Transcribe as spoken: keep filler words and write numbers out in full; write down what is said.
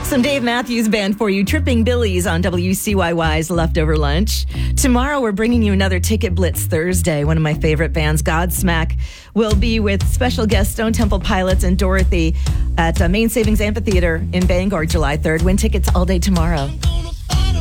Some Dave Matthews Band for you, Tripping Billies on W C Y Y's Leftover Lunch. Tomorrow, we're bringing you another Ticket Blitz Thursday. One of my favorite bands, Godsmack, will be with special guests Stone Temple Pilots and Dorothy at uh, Main Savings Amphitheater in Bangor, July third. Win tickets all day tomorrow.